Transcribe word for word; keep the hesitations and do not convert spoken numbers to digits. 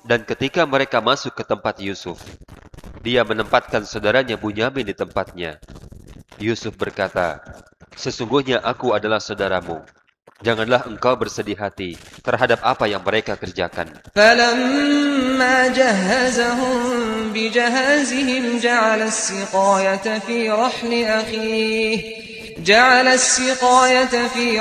Dan ketika mereka masuk ke tempat Yusuf, dia menempatkan saudaranya Bunyamin di tempatnya. Yusuf berkata, "Sesungguhnya aku adalah saudaramu. Janganlah engkau bersedih hati terhadap apa yang mereka kerjakan." فَلَمَّا جَهَّزَهُم بِجَهَازِهِمْ جَعَلَ السِّقَايَةَ فِي رَحْلِ أَخِيهِ جَعَلَ السِّقَايَةَ فِي